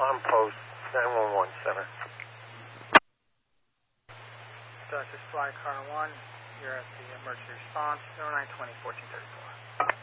On post, 911 Center. This is Fly Car 1. You're at the emergency response, 0920 1434.